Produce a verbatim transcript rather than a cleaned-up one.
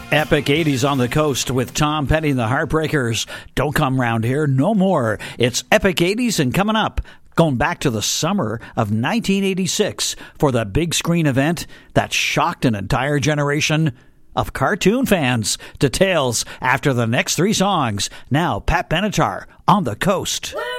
Epic eighties on the coast with Tom Petty and the Heartbreakers. Don't come round here no more. It's Epic eighties and coming up, going back to the summer of nineteen eighty-six for the big screen event that shocked an entire generation of cartoon fans. Details after the next three songs. Now, Pat Benatar on the coast.